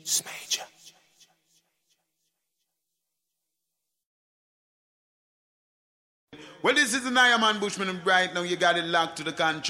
Smager. Well, this is the Naya Man Bushman, and right now you got it locked to the control.